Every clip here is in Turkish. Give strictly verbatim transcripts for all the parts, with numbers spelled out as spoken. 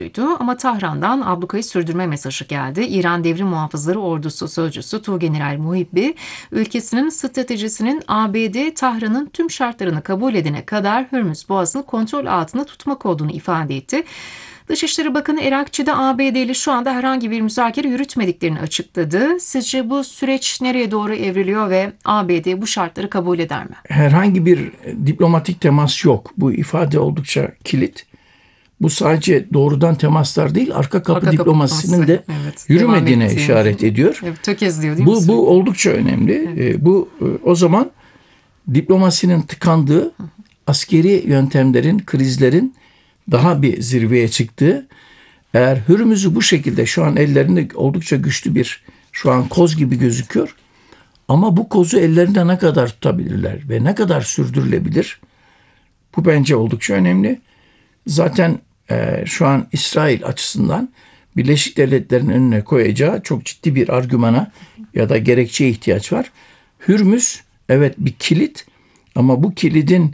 Ama Tahran'dan ablukayı sürdürme mesajı geldi. İran Devrim Muhafızları Ordusu Sözcüsü Tuğgeneral Muhibbi, ülkesinin stratejisinin A B D, Tahran'ın tüm şartlarını kabul edene kadar Hürmüz Boğazı'nı kontrol altında tutmak olduğunu ifade etti. Dışişleri Bakanı Erakçı da A B D ile şu anda herhangi bir müzakere yürütmediklerini açıkladı. Sizce bu süreç nereye doğru evriliyor ve A B D bu şartları kabul eder mi? Herhangi bir diplomatik temas yok. Bu ifade oldukça kilit. Bu sadece doğrudan temaslar değil, arka kapı Arka diplomasisinin kapı de evet, yürümediğine işaret ediyor. Evet, tökezliyor değil mi? Bu, bu oldukça önemli. Evet. Bu o zaman diplomasinin tıkandığı, askeri yöntemlerin, krizlerin daha bir zirveye çıktığı, eğer Hürmüz'ü bu şekilde şu an ellerinde oldukça güçlü bir şu an koz gibi gözüküyor. Ama bu kozu ellerinde ne kadar tutabilirler ve ne kadar sürdürülebilir? Bu bence oldukça önemli. Zaten e, şu an İsrail açısından Birleşik Devletler'in önüne koyacağı çok ciddi bir argümana ya da gerekçeye ihtiyaç var. Hürmüz evet bir kilit ama bu kilidin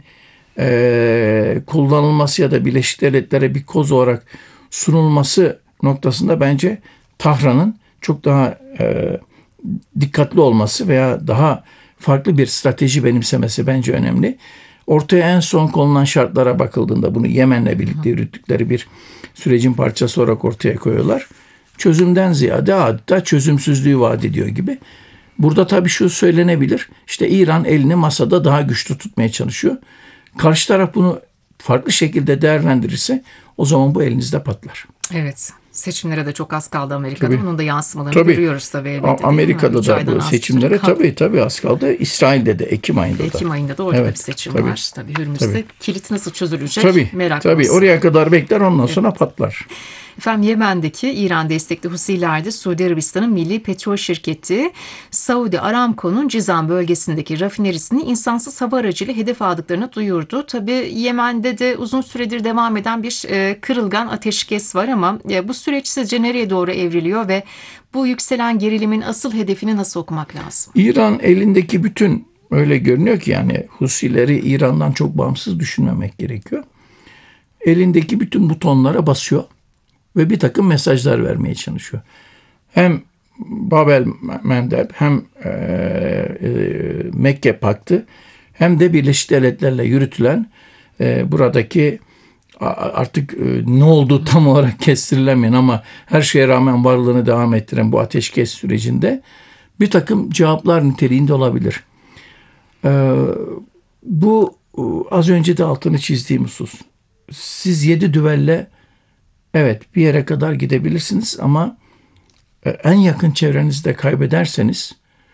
e, kullanılması ya da Birleşik Devletlere bir koz olarak sunulması noktasında bence Tahran'ın çok daha e, dikkatli olması veya daha farklı bir strateji benimsemesi bence önemli. Ortaya en son konulan şartlara bakıldığında bunu Yemen'le birlikte yürüttükleri bir sürecin parçası olarak ortaya koyuyorlar. Çözümden ziyade adeta çözümsüzlüğü vaat ediyor gibi. Burada tabii şu söylenebilir. İşte İran elini masada daha güçlü tutmaya çalışıyor. Karşı taraf bunu farklı şekilde değerlendirirse o zaman bu elinizde patlar. Evet. Seçimlere de çok az kaldı Amerika'da. Tabii. Bunun da yansımalarını tabii. görüyoruz tabii. Elbette, Amerika'da da bu seçimlere tabii tabii az kaldı. İsrail'de de Ekim ayında da. Ekim ayında da orada evet, bir seçim tabii. var. Tabii Hürmüz'de tabii. kilit nasıl çözülecek tabii, merak Tabii olsun. oraya kadar bekler ondan evet. sonra patlar. Efendim Yemen'deki İran destekli Husilerde Suudi Arabistan'ın milli petrol şirketi Saudi Aramco'nun Cizan bölgesindeki rafinerisini insansız hava aracıyla hedef aldıklarını duyurdu. Tabii Yemen'de de uzun süredir devam eden bir e, kırılgan ateşkes var ama e, bu süreç sizce nereye doğru evriliyor ve bu yükselen gerilimin asıl hedefini nasıl okumak lazım? İran elindeki bütün öyle görünüyor ki yani Husileri İran'dan çok bağımsız düşünmemek gerekiyor. Elindeki bütün butonlara basıyor. Ve bir takım mesajlar vermeye çalışıyor. Hem Babel Mendeb hem e, e, Mekke Paktı hem de Birleşik Devletler'le yürütülen e, buradaki artık e, ne oldu tam olarak kestirilemeyen ama her şeye rağmen varlığını devam ettiren bu ateşkes sürecinde bir takım cevaplar niteliğinde olabilir. E, bu az önce de altını çizdiğim husus. Siz yedi düvelle evet bir yere kadar gidebilirsiniz ama en yakın çevrenizde kaybederseniz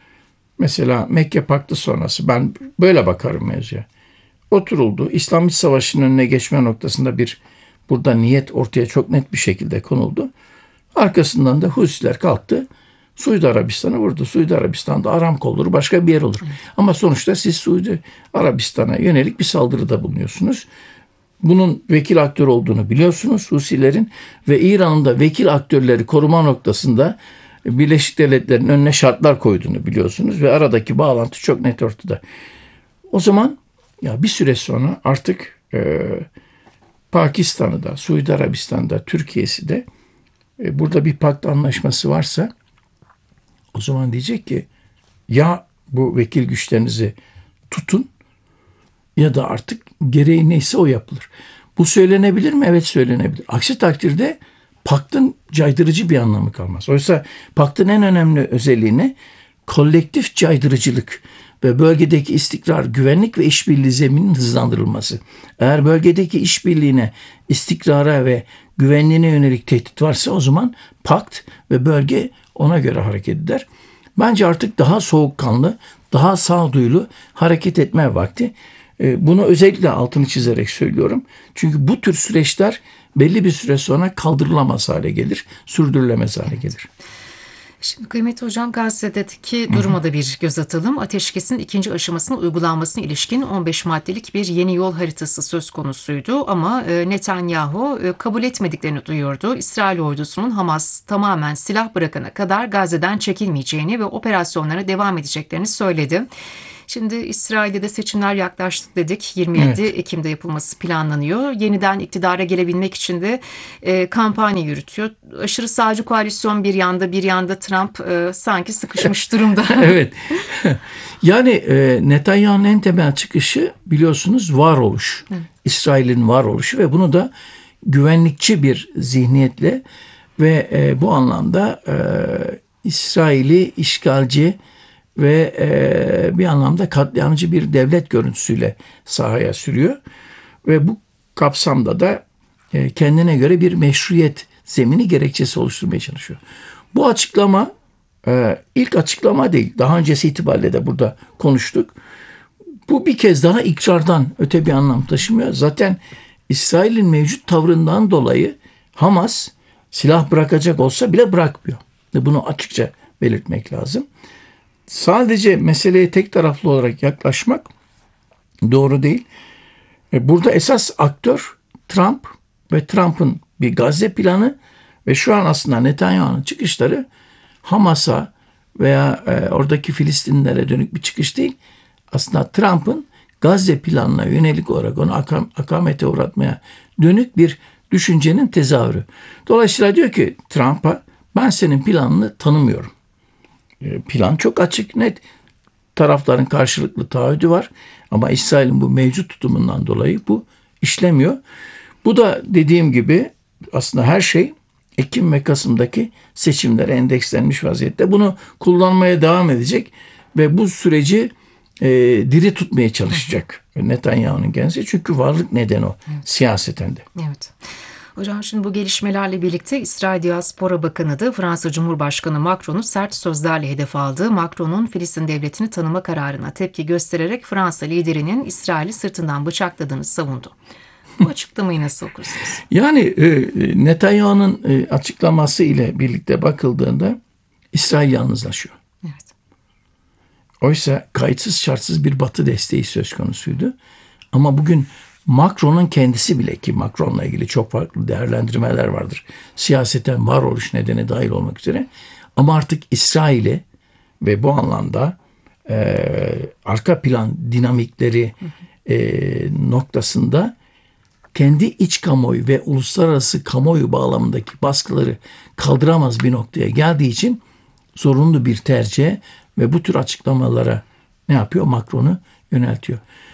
mesela Mekke Paktı sonrası ben böyle bakarım mevzuya. Oturuldu. İslam İç Savaşı'nın önüne geçme noktasında bir burada niyet ortaya çok net bir şekilde konuldu. Arkasından da Husiler kalktı. Suudi Arabistan'ı vurdu. Suudi Arabistan'da Aramco olur, başka bir yer olur. Ama sonuçta siz Suudi Arabistan'a yönelik bir saldırıda bulunuyorsunuz. Bunun vekil aktör olduğunu biliyorsunuz Husilerin ve İran'ın da vekil aktörleri koruma noktasında Birleşik Devletler'in önüne şartlar koyduğunu biliyorsunuz ve aradaki bağlantı çok net ortada. O zaman ya bir süre sonra artık e, Pakistan'ı da, Suudi Arabistan'da, Türkiye'si de e, burada bir pakt anlaşması varsa o zaman diyecek ki ya bu vekil güçlerinizi tutun ya da artık gereği neyse o yapılır. Bu söylenebilir mi? Evet söylenebilir. Aksi takdirde paktın caydırıcı bir anlamı kalmaz. Oysa paktın en önemli özelliği ne? Kolektif caydırıcılık ve bölgedeki istikrar, güvenlik ve işbirliği zemininin hızlandırılması. Eğer bölgedeki işbirliğine, istikrara ve güvenliğine yönelik tehdit varsa o zaman pakt ve bölge ona göre hareket eder. Bence artık daha soğukkanlı, daha sağduyulu hareket etme vakti. Bunu özellikle altını çizerek söylüyorum. Çünkü bu tür süreçler belli bir süre sonra kaldırılamaz hale gelir, sürdürülemez hale gelir. Şimdi kıymetli hocam Gazze'deki duruma da bir göz atalım. Ateşkesin ikinci aşamasının uygulanmasına ilişkin on beş maddelik bir yeni yol haritası söz konusuydu. Ama Netanyahu kabul etmediklerini duyurdu. İsrail ordusunun Hamas tamamen silah bırakana kadar Gazze'den çekilmeyeceğini ve operasyonlara devam edeceklerini söyledi. Şimdi İsrail'de de seçimler yaklaştık dedik. yirmi yedi Evet. Ekim'de yapılması planlanıyor. Yeniden iktidara gelebilmek için de e, kampanya yürütüyor. Aşırı sağcı koalisyon bir yanda, bir yanda Trump e, sanki sıkışmış durumda. Evet. Yani e, Netanyahu'nun en temel çıkışı biliyorsunuz varoluş. İsrail'in varoluşu ve bunu da güvenlikçi bir zihniyetle ve e, bu anlamda e, İsrail'i işgalci ve e, bir anlamda katliamcı bir devlet görüntüsüyle sahaya sürüyor. Ve bu kapsamda da e, kendine göre bir meşruiyet zemini gerekçesi oluşturmaya çalışıyor. Bu açıklama e, ilk açıklama değil. Daha öncesi itibariyle de burada konuştuk. Bu bir kez daha ikrardan öte bir anlam taşımıyor. Zaten İsrail'in mevcut tavrından dolayı Hamas silah bırakacak olsa bile bırakmıyor. Bunu açıkça belirtmek lazım. Sadece meseleye tek taraflı olarak yaklaşmak doğru değil. Burada esas aktör Trump ve Trump'ın bir Gazze planı ve şu an aslında Netanyahu'nun çıkışları Hamas'a veya oradaki Filistinlilere dönük bir çıkış değil. Aslında Trump'ın Gazze planına yönelik olarak onu akam, akamete uğratmaya dönük bir düşüncenin tezahürü. Dolayısıyla diyor ki Trump'a ben senin planını tanımıyorum. Plan çok açık, net. Tarafların karşılıklı taahhüdü var. Ama İsrail'in bu mevcut tutumundan dolayı bu işlemiyor. Bu da dediğim gibi aslında her şey Ekim ve Kasım'daki seçimlere endekslenmiş vaziyette. Bunu kullanmaya devam edecek ve bu süreci e, diri tutmaya çalışacak Netanyahu'nun kendisi. Çünkü varlık nedeni o siyaseten de. Evet. Hocam şimdi bu gelişmelerle birlikte İsrail Diaspora Bakanı da Fransa Cumhurbaşkanı Macron'u sert sözlerle hedef aldı. Macron'un Filistin devletini tanıma kararına tepki göstererek Fransa liderinin İsrail'i sırtından bıçakladığını savundu. Bu açıklamayı nasıl okursunuz? Yani e, Netanyahu'nun e, açıklaması ile birlikte bakıldığında İsrail yalnızlaşıyor. Evet. Oysa kayıtsız şartsız bir Batı desteği söz konusuydu. Ama bugün Macron'un kendisi bile, ki Macron'la ilgili çok farklı değerlendirmeler vardır. Siyaseten varoluş nedeni dahil olmak üzere. Ama artık İsrail'i ve bu anlamda e, arka plan dinamikleri e, noktasında kendi iç kamuoyu ve uluslararası kamuoyu bağlamındaki baskıları kaldıramaz bir noktaya geldiği için zorunlu bir tercih ve bu tür açıklamalara ne yapıyor? Macron'u yöneltiyor.